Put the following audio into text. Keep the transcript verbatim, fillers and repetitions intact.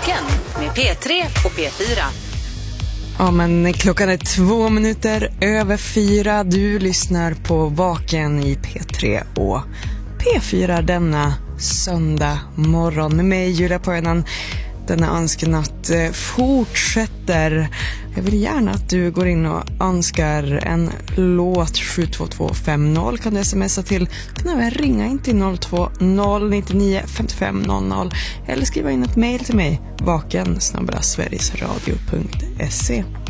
Vaken med P tre och P fyra. Ja, men klockan är två minuter över fyra. Du lyssnar på Vaken i P tre och P fyra denna söndag morgon med mig, Julia Poinan. Denna önskenatt fortsätter. Jag vill gärna att du går in och önskar en låt. Sju två två fem noll kan du smsa till. Du kan även ringa in till noll två noll nio nio fem fem noll noll eller skriva in ett mejl till mig, vaken snabel-a sverigesradio punkt se.